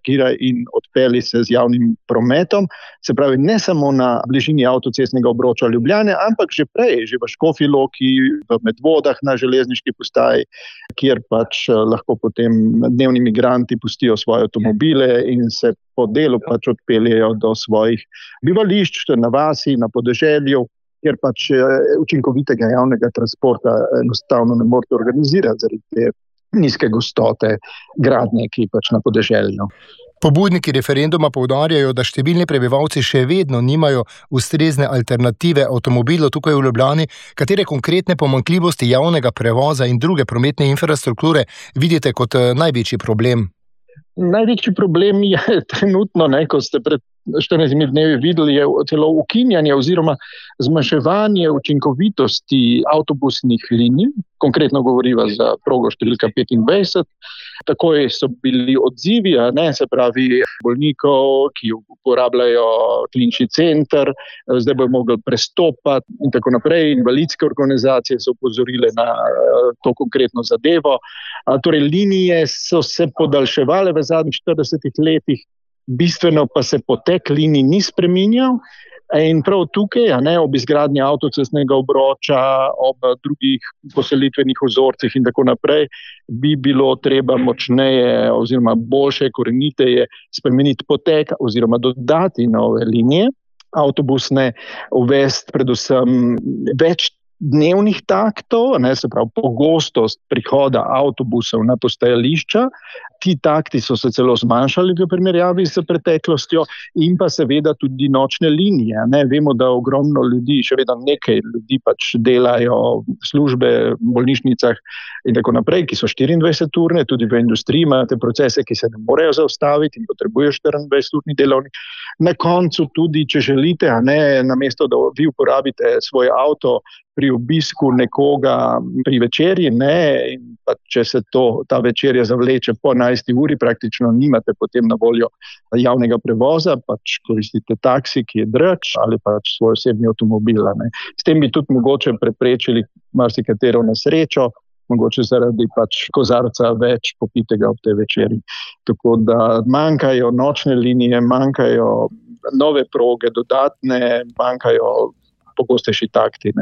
parkiraj in odpelji se z javnim prometom. Se pravi, ne samo na bližini avtocestnega obroča Ljubljane, ampak že prej, že v Škofji Loki, v Medvodah na železniški postaji, kjer pač lahko potem dnevni migranti pustijo svoje avtomobile in se po delu pač odpeljejo do svojih bivališč na vasi, na podeželju, kjer pač učinkovitega javnega transporta enostavno ne morete organizirati zaradi te nizke gostote gradnje, ki pač na podeželju. Pobudniki referenduma poudarjajo, da številni prebivalci še vedno nimajo ustrezne alternative avtomobilov tukaj v Ljubljani. Katere konkretne pomanjkljivosti javnega prevoza in druge prometne infrastrukture vidite kot največji problem? Največji problem je trenutno, ko ste pred 14 dnevi videli, je celo ukinjanje oziroma zmanjševanje učinkovitosti avtobusnih linij, konkretno govoriva za progo številka 25. Takoj so bili odzivi, se pravi bolnikov, ki uporabljajo klinični center, zdaj bojo mogli prestopati in tako naprej. Invalidske organizacije so upozorile na to konkretno zadevo. Torej, linije so se podaljševale v zadnjih 40 letih, bistveno pa se potek linij ni spreminjal. In prav tukaj, ob izgradnji avtocestnega obroča, ob drugih poselitvenih vzorcih in tako naprej, bi bilo treba močneje oziroma boljše, koreniteje spremeniti potek oziroma dodati nove linije avtobusne, uvesti predvsem več dnevnih taktov, se pravi pogostost prihoda avtobusov na postajališča. Ti takti so se celo zmanjšali v primerjavi s preteklostjo in pa seveda tudi nočne linije. Vemo, da ogromno ljudi, še vedno nekaj ljudi pač delajo službe v bolnišnicah in tako naprej, ki so 24-urne, tudi v industriji imajo te procese, ki se ne morejo zaustaviti in potrebujejo 24-urni delovnik. Na koncu tudi, če želite, namesto da vi uporabite svoj avto pri obisku nekoga pri večerji, in pa če se ta večerja zavleče po 11. uri, praktično nimate potem na voljo javnega prevoza, pač koristite taksi, ki je drač, ali pač svoj osebni avtomobil. S tem bi tudi mogoče preprečili marsikatero nesrečo, mogoče zaradi pač kozarca več popitega ob tej večerji. Tako da manjkajo nočne linije, manjkajo nove proge, dodatne, manjkajo pogostejši takti.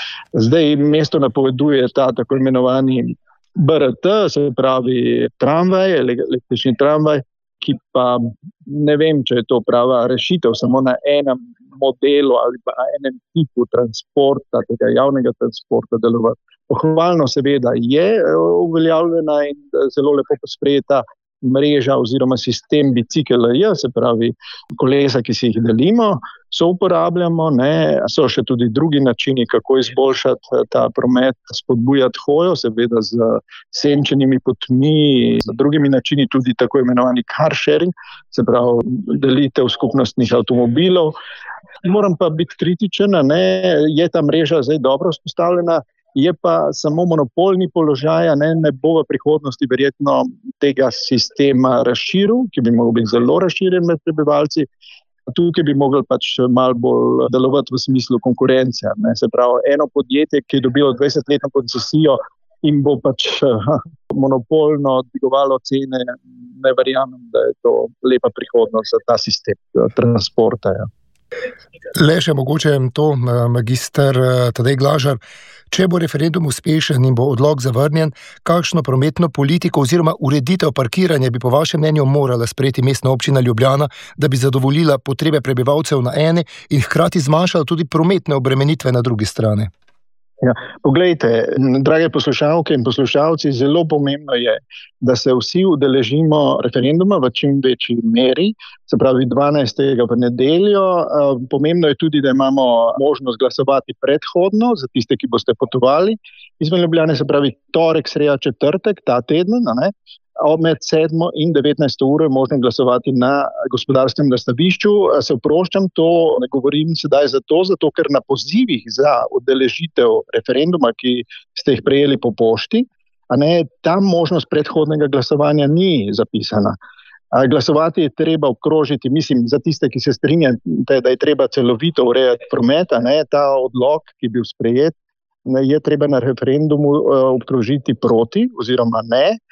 Zdaj mesto napoveduje ta tako imenovani BRT, se pravi tramvaj, električni tramvaj, ki pa ne vem, če je to prava rešitev, samo na enem modelu ali pa enem tipu transporta, tega javnega transporta delovati. Pohvalno seveda je uveljavljena in zelo lepo posprejeta mreža oziroma sistem bicikel-J, se pravi kolesa, ki si jih delimo, so uporabljamo, so še tudi drugi načini, kako izboljšati ta promet, spodbujati hojo, seveda z senčenimi potmi, z drugimi načini, tudi tako imenovani car sharing, se pravi delitev skupnostnih avtomobilov. Moram pa biti kritičen, je ta mreža zdaj dobro vzpostavljena, je pa samo monopolni položaj, ne bo v prihodnosti verjetno tega sistema razširil, ki bi mogel biti zelo razširjen med prebivalci. Tukaj bi mogli pač malo bolj delovati v smislu konkurence. Se pravi, eno podjetje, ki je dobilo 20-letno koncesijo in bo pač monopolno dvigovalo cene, ne verjamem, da je to lepa prihodnost za ta sistem transporta. Le še mogoče to, magister Tadej Glažar, če bo referendum uspešen in bo odlok zavrnjen, kakšno prometno politiko oziroma ureditev parkiranja bi po vašem mnenju morala sprejeti Mestna občina Ljubljana, da bi zadovoljila potrebe prebivalcev na eni in hkrati zmanjšala tudi prometne obremenitve na drugi strani? Poglejte, drage poslušalke in poslušalci, zelo pomembno je, da se vsi udeležimo referenduma v čim večji meri, se pravi 12. v nedeljo. Pomembno je tudi, da imamo možnost glasovati predhodno za tiste, ki boste potovali izven Ljubljane, se pravi torek, sreda, četrtek, ta teden, med 7. in 19. uro je možno glasovati na Gospodarskem razstavišču. Se oproščam, to ne govorim sedaj zato, ker na pozivih za udeležitev referenduma, ki ste jih prejeli po pošti, tam možnost predhodnega glasovanja ni zapisana. Glasovati je treba obkrožiti, mislim, za tiste, ki se strinjate, da je treba celovito urejati promet, ta odlok, ki je bil sprejet, je treba na referendumu obkrožiti proti oziroma ne.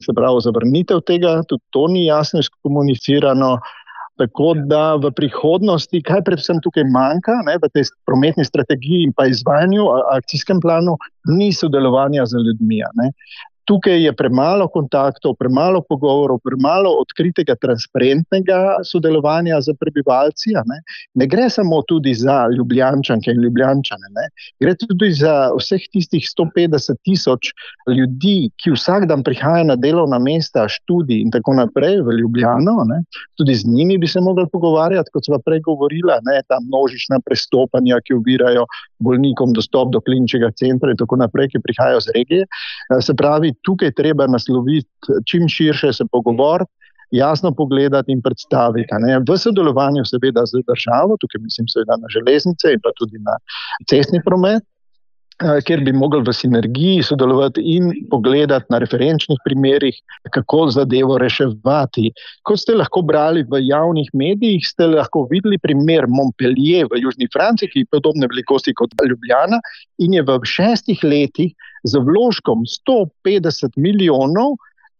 se pravi zavrnitev tega, tudi to ni jasno izkomunicirano. Tako da v prihodnosti, kaj predvsem tukaj manjka, v tej prometni strategiji in pa izvajanju, akcijskem planu, ni sodelovanja z ljudmi. Tukaj je premalo kontaktov, premalo pogovorov, premalo odkritega, transparentnega sodelovanja z prebivalci. Ne gre samo tudi za Ljubljančanke in Ljubljančane, gre tudi za vseh tistih 150,000 ljudi, ki vsak dan prihajajo na delovna mesta, študij in tako naprej v Ljubljano. Tudi z njimi bi se mogli pogovarjati, kot sva prej govorila, ta množična prestopanja, ki ovirajo bolnikom dostop do kliničnega centra in tako naprej, ki prihajajo z regije. Se pravi, tukaj treba nasloviti čim širše, se pogovoriti, jasno pogledati in predstaviti. V sodelovanju seveda z državo, tukaj mislim seveda na železnice in pa tudi na cestni promet, kjer bi mogli v sinergiji sodelovati in pogledati na referenčnih primerih, kako zadevo reševati. Kot ste lahko brali v javnih medijih, ste lahko videli primer Montpellier v Južni Franciji, ki je podobne velikosti kot Ljubljana in je v 6 letih z vložkom 150 milijonov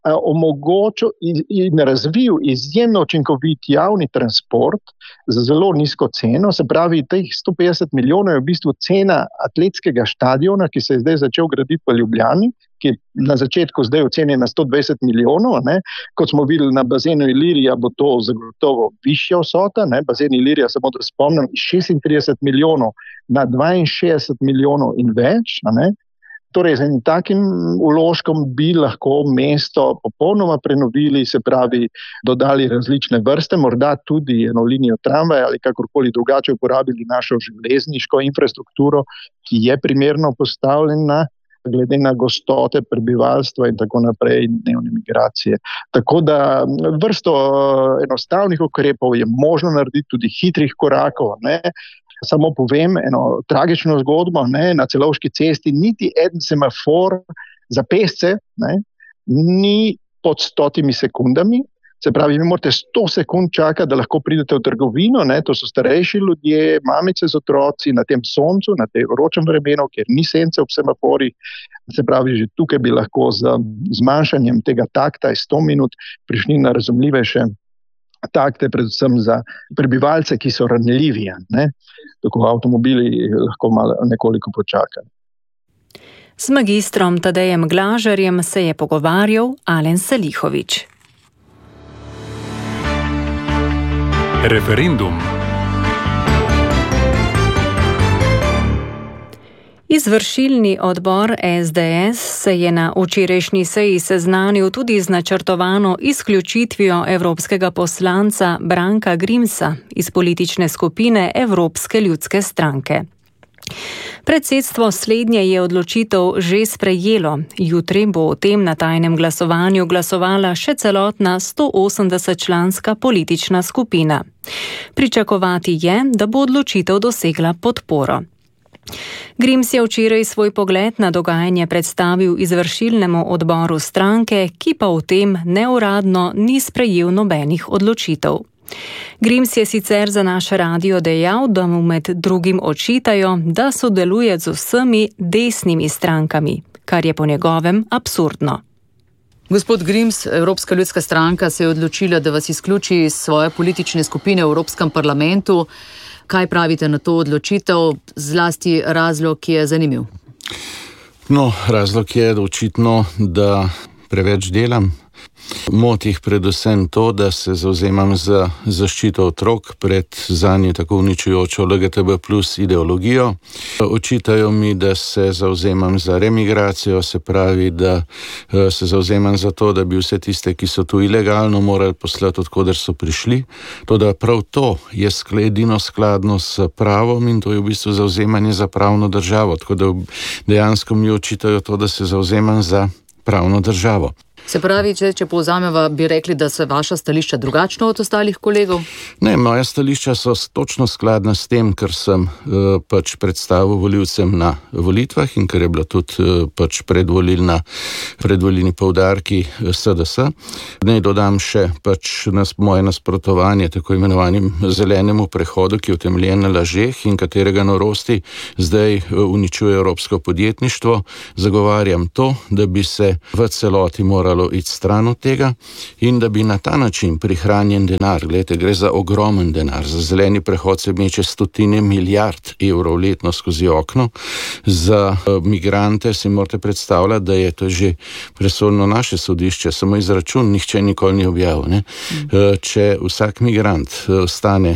omogočil in razvil izjemno učinkovit javni transport za zelo nizko ceno. Se pravi, teh 150 milijonov je v bistvu cena atletskega štadiona, ki se je zdaj začel graditi v Ljubljani, ki je na začetku zdaj ocenjen na 120 milijonov. Kot smo videli na bazenu Ilirija, bo to zagotovo višja vsota. Bazen Ilirija, samo da spomnim, 36 milijonov na 62 milijonov in več. Torej, z enim takim vložkom bi lahko mesto popolnoma prenovili, se pravi, dodali različne vrste, morda tudi eno linijo tramvaja ali kakorkoli drugače uporabili našo železniško infrastrukturo, ki je primerno postavljena glede na gostote prebivalstva in tako naprej, dnevne migracije. Tako da vrsto enostavnih ukrepov je možno narediti, tudi hitrih korakov. Samo povem eno tragično zgodbo, na Celovški cesti niti en semafor za pešce ni pod 100 sekundami. Se pravi, vi morate 100 sekund čakati, da lahko pridete v trgovino, to so starejši ljudje, mamice z otroci na tem soncu, na tem vročem vremenu, kjer ni sence ob semaforih. Se pravi, že tukaj bi lahko z zmanjšanjem tega takta iz 100 minut prišli na razumljivejše takte, predvsem za prebivalce, ki so ranljivi. Tako avtomobili lahko malo nekoliko počakajo. Z magistrom Tadejem Glažarjem se je pogovarjal Alen Salihović. Referendum. Izvršilni odbor SDS se je na včerajšnji seji seznanil tudi z načrtovano izključitvijo evropskega poslanca Branka Grimsa iz politične skupine Evropske ljudske stranke. Predsedstvo slednje je odločitev že sprejelo. Jutri bo o tem na tajnem glasovanju glasovala še celotna 180-članska politična skupina. Pričakovati je, da bo odločitev dosegla podporo. Grims je včeraj svoj pogled na dogajanje predstavil izvršilnemu odboru stranke, ki pa v tem neuradno ni sprejel nobenih odločitev. Grims je sicer za naš radio dejal, da mu med drugim očitajo, da sodeluje z vsemi desnimi strankami, kar je po njegovem absurdno. Gospod Grims, Evropska ljudska stranka se je odločila, da vas izključi iz svoje politične skupine v Evropskem parlamentu. Kaj pravite na to odločitev, zlasti razlog, ki je zanimiv? Razlog je očitno, da preveč delam. Moti jih predvsem to, da se zavzemam za zaščito otrok pred zanje tako uničujočo LGTB plus ideologijo. Očitajo mi, da se zavzemam za remigracijo, se pravi, da se zavzemam za to, da bi vse tiste, ki so tu ilegalno, morali poslati, odkoder so prišli. Toda prav to je edino skladno s pravom in to je v bistvu zavzemanje za pravno državo. Tako da dejansko mi očitajo to, da se zavzemam za pravno državo. Se pravi, če povzameva, bi rekli, da so vaša stališča drugačno od ostalih kolegov? Ne, moja stališča so točno skladna s tem, kar sem predstavil volivcem na volitvah in kar je bila tudi predvolilni poudarki SDS. Naj dodam še moje nasprotovanje tako imenovanim zelenemu prehodu, ki je utemeljen na lažeh in katerega norosti zdaj uničuje evropsko podjetništvo. Zagovarjam to, da bi se v celoti morali moralo iti stran od tega in da bi na ta način prihranjen denar, gledajte, gre za ogromen denar, za zeleni prehod se meče 100 milijard evrov letno skozi okno, za migrante si morate predstavljati, da je to že presodno naše sodišče, samo izračun, nihče nikoli ni objavil. Ne? Če vsak migrant stane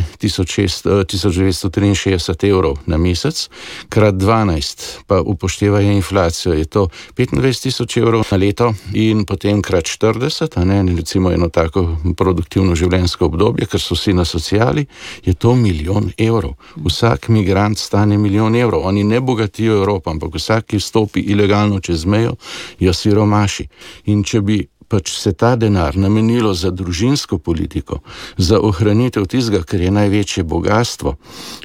1963 evrov na mesec, krat 12, pa upoštevajo inflacijo, je to 25 000 evrov na leto in potem krat 40, recimo eno tako produktivno življenjsko obdobje, ker so vsi na sociali, je to 1 000 000 evrov. Vsak migrant stane 1 000 000 evrov. Oni ne bogatijo Evropo, ampak vsak, ki vstopi ilegalno čez mejo, jo siromaši. In če bi pač se ta denar namenilo za družinsko politiko, za ohranitev tistega, kar je največje bogatstvo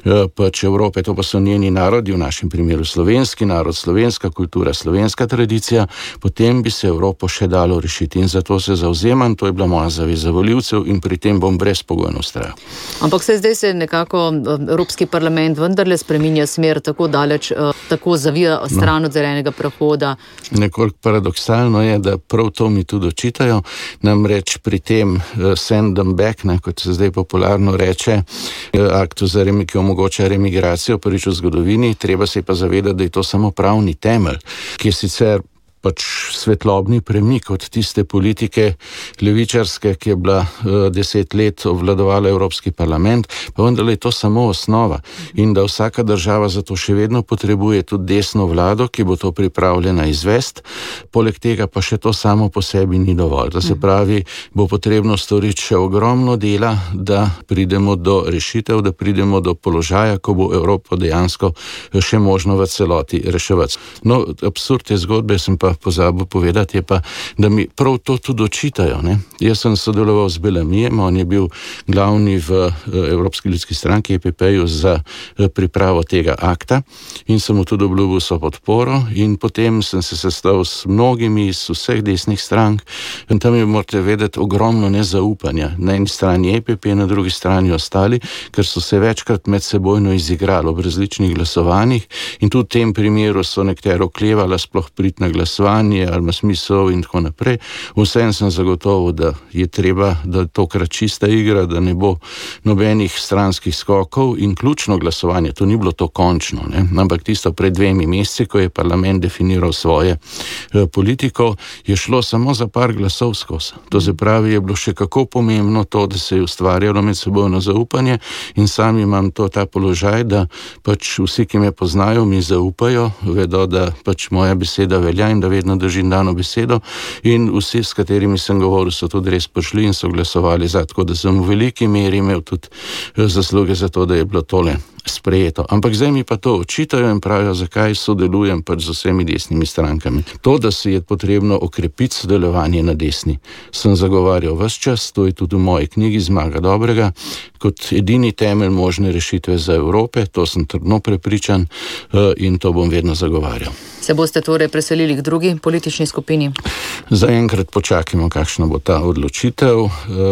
pač Evrope, to pa so njeni narodi, v našem primeru slovenski narod, slovenska kultura, slovenska tradicija, potem bi se Evropo še dalo rešiti in zato se zavzemam, to je bila moja zaveza volivcev in pri tem bom brezpogojno vztrajal. Ampak zdaj se nekako Evropski parlament vendarle spreminja smer tako daleč, tako zavija stran od zelenega prehoda. Nekoliko paradoksalno je, da prav to mi tudi očitajo, namreč pri tem send them back, kot se zdaj popularno reče, aktu, ki omogoča remigracijo prvič v zgodovini, treba se pa zavedati, da je to samo pravni temelj, ki je sicer pač svetlobni premik od tiste politike levičarske, ki je bila 10 let obvladovala Evropski parlament, pa vendar je to samo osnova in da vsaka država zato še vedno potrebuje tudi desno vlado, ki bo to pripravljena izvesti, poleg tega pa še to samo po sebi ni dovolj. To se pravi, bo potrebno storiti še ogromno dela, da pridemo do rešitev, da pridemo do položaja, ko bo Evropo dejansko še možno v celoti reševati. No, absurd te zgodbe sem pa pozabil povedati, je pa, da mi prav to tudi očitajo. Ne? Jaz sem sodeloval z Bellamijem, on je bil glavni v Evropski ljudski stranki EPP-ju za pripravo tega akta in sem mu tudi obljubil so podporo in potem sem se sestal s mnogimi iz vseh desnih strank in tam je, morate vedeti, ogromno nezaupanja. Na eni strani EPP, na drugi strani ostali, ker so se večkrat med sebojno izigrali ob različnih glasovanjih in tudi v tem primeru so nekatero oklevala sploh priti na glasovanje ali ima smisel in tako naprej. Vsem sem zagotovil, da je treba, da je tokrat čista igra, da ne bo nobenih stranskih skokov in ključno glasovanje, to ni bilo to končno, ne? Ampak tisto pred 2 meseci, ko je parlament definiral svoje politiko, je šlo samo za par glasov skozi. To se pravi, je bilo še kako pomembno to, da se je ustvarjalo med sebojno zaupanje in sam imam ta položaj, da pač vsi, ki me poznajo, mi zaupajo, vedo, da pač moja beseda velja in da vedno držim dano besedo in vsi, s katerimi sem govoril, so tudi res prišli in so glasovali za, tako da sem v veliki meri imel tudi zasluge za to, da je bilo tole sprejeto. Ampak zdaj mi pa to očitajo in pravijo, zakaj sodelujem pač z vsemi desnimi strankami. To, da se je potrebno okrepiti sodelovanje na desni, sem zagovarjal ves čas, to je tudi v moji knjigi Zmaga dobrega, kot edini temelj možne rešitve za Evrope, to sem trdno prepričan in to bom vedno zagovarjal. Se boste torej preselili k drugi politični skupini? Zaenkrat počakajmo, kakšna bo ta odločitev,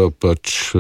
pač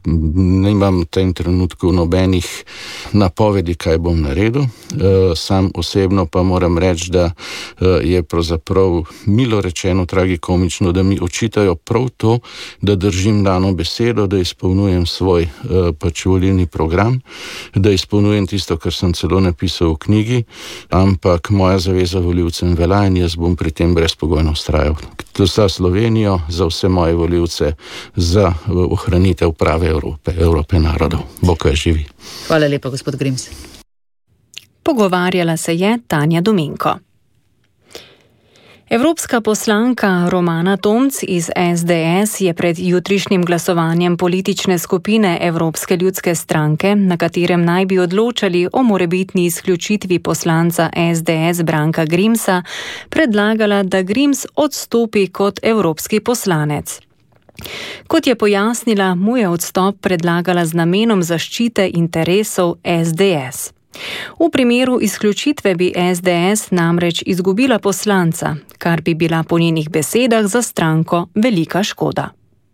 nimam v tem trenutku nobenih napovedi, kaj bom naredil. Sam osebno pa moram reči, da je pravzaprav milo rečeno tragikomično, da mi očitajo prav to, da držim dano besedo, da izpolnjujem svoj pač volilni program, da izpolnjujem tisto, kar sem celo napisal v knjigi, ampak moja zaveza volivcem velja in jaz bom pri tem brezpogojno vztrajal. Za Slovenijo, za vse moje volivce, za ohranitev prave Evrope narodov. Bog je živi. Hvala lepa, gospod Grims. Pogovarjala se je Tanja Dominko. Evropska poslanka Romana Tomc iz SDS je pred jutrišnjim glasovanjem politične skupine Evropske ljudske stranke, na katerem naj bi odločali o morebitni izključitvi poslanca SDS Branka Grimsa, predlagala, da Grims odstopi kot evropski poslanec. Kot je pojasnila, mu je odstop predlagala z namenom zaščite interesov SDS. V primeru izključitve bi SDS namreč izgubila poslanca, kar bi bila po njenih besedah za stranko velika škoda.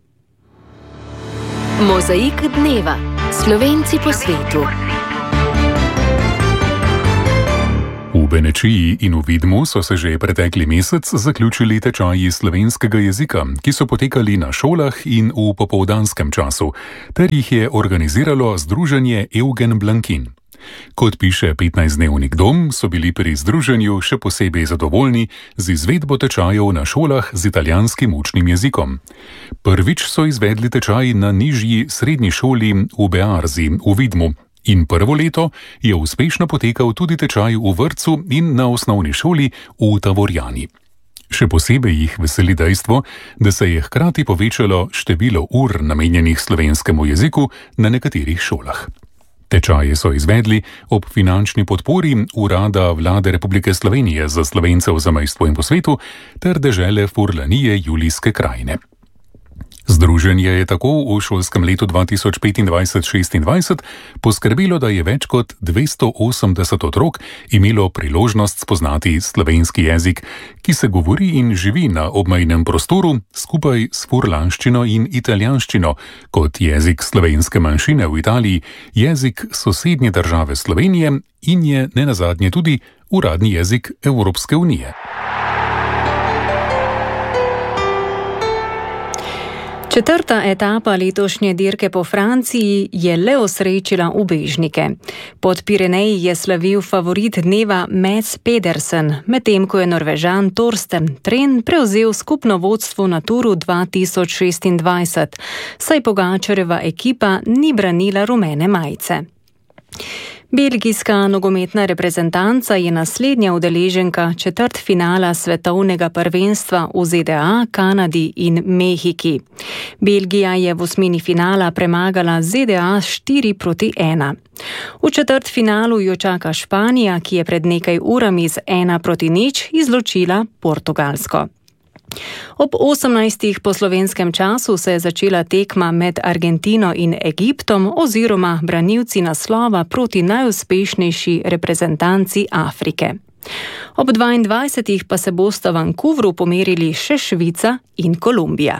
Mozaik dneva. Slovenci po svetu. V Benečiji in v Vidmu so se že pretekli mesec zaključili tečaji slovenskega jezika, ki so potekali na šolah in v popoldanskem času, ter jih je organiziralo Združenje Eugen Blankin. Kot piše 15-dnevnik Dom, so bili pri združenju še posebej zadovoljni z izvedbo tečajev na šolah z italijanskim učnim jezikom. Prvič so izvedli tečaj na nižji srednji šoli v Bearzi v Vidmu. In prvo leto je uspešno potekal tudi tečaj v vrtcu in na osnovni šoli v Tavorjani. Še posebej jih veseli dejstvo, da se je hkrati povečalo število ur namenjenih slovenskemu jeziku na nekaterih šolah. Tečaje so izvedli ob finančni podpori Urada Vlade Republike Slovenije za Slovence v zamejstvu in po svetu ter dežele Furlanije Julijske krajine. Združenje je tako v šolskem letu 2025-26 poskrbelo, da je več kot 280 otrok imelo priložnost spoznati slovenski jezik, ki se govori in živi na obmejnem prostoru skupaj s furlanščino in italijanščino kot jezik slovenske manjšine v Italiji, jezik sosednje države Slovenije in je nenazadnje tudi uradni jezik Evropske unije. Četrta etapa letošnje dirke po Franciji je le osrečila ubežnike. Pod Pireneji je slavil favorit dneva Mads Pedersen, medtem ko je Norvežan Torsten Tren prevzel skupno vodstvo na Turu 2026, saj Pogačarjeva ekipa ni branila rumene majice. Belgijska nogometna reprezentanca je naslednja udeleženka četrtfinala svetovnega prvenstva v ZDA, Kanadi in Mehiki. Belgija je v osmini finala premagala ZDA 4-1. V četrtfinalu jo čaka Španija, ki je pred nekaj urami z 1-0 izločila Portugalsko. Ob 18. po slovenskem času se je začela tekma med Argentino in Egiptom oziroma branilci naslova proti najuspešnejši reprezentanci Afrike. Ob 22. pa se bosta v Vancouvru pomerili še Švica in Kolumbija.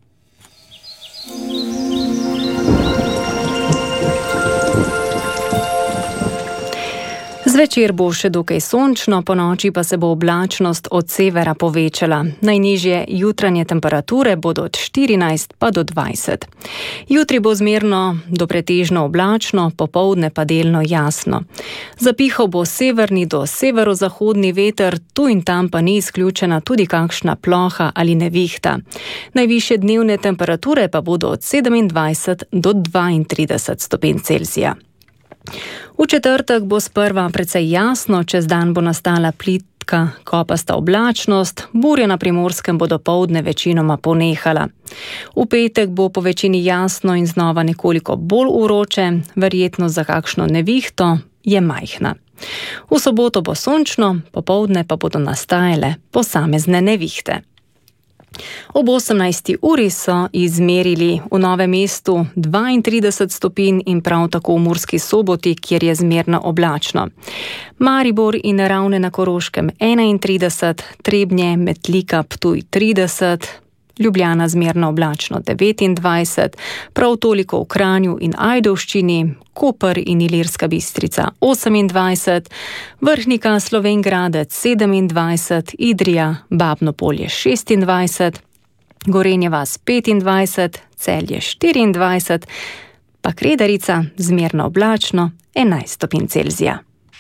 Zvečer bo še dokaj sončno, ponoči pa se bo oblačnost od severa povečala. Najnižje jutranje temperature bodo od 14 pa do 20. Jutri bo zmerno do pretežno oblačno, popoldne pa delno jasno. Zapihal bo severni do severozahodni veter, tu in tam pa ni izključena tudi kakšna ploha ali nevihta. Najvišje dnevne temperature pa bodo od 27 do 32 stopinj Celzija. V četrtek bo sprva precej jasno, čez dan bo nastala plitka, kopasta oblačnost, burje na Primorskem bo dopoldne večinoma ponehala. V petek bo po večini jasno in znova nekoliko bolj vroče, verjetno za kakšno nevihto je majhna. V soboto bo sončno, popoldne pa bodo nastajale posamezne nevihte. Ob 18. uri so izmerili v Novem mestu 32 stopinj in prav tako v Murski Soboti, kjer je zmerno oblačno. Maribor in Ravne na Koroškem 31, Trebnje, Metlika, Ptuj 30, Ljubljana zmerno oblačno 29, prav toliko v Kranju in Ajdovščini, Koper in Ilirska Bistrica 28, Vrhnika, Slovenj Gradec 27, Idrija, Babno Polje 26, Gorenje vas 25, Celje 24, pa Kredarica zmerno oblačno 11 stopinj Celzija.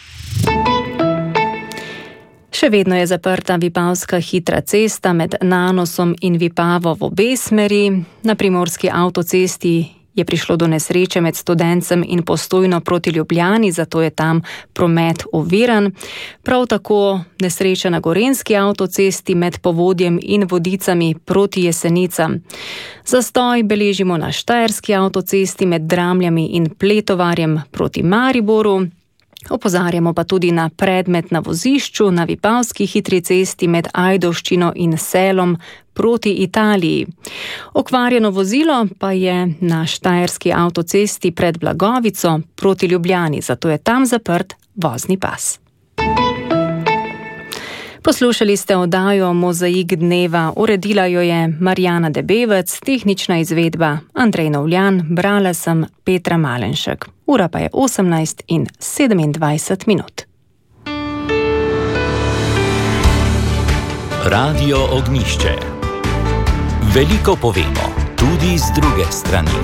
Še vedno je zaprta Vipavska hitra cesta med Nanosom in Vipavo v obe smeri. Na Primorski avtocesti je prišlo do nesreče med Studencem in Postojno proti Ljubljani, zato je tam promet oviran. Prav tako nesreča na Gorenjski avtocesti med Povodjem in Vodicami proti Jesenicam. Zastoj beležimo na Štajerski avtocesti med Dramljami in Pletovarjem proti Mariboru. Opozarjamo pa tudi na predmet na vozišču na Vipavski hitri cesti med Ajdovščino in Selom proti Italiji. Okvarjeno vozilo pa je na Štajerski avtocesti pred Blagovico proti Ljubljani, zato je tam zaprt vozni pas. Poslušali ste oddajo Mozaik dneva, uredila jo je Marjana Debevec, tehnična izvedba Andrej Novljan, brala sem Petra Malenšek. Ura pa je 18:27. Radio Ognišče. Veliko povemo, tudi z druge strani.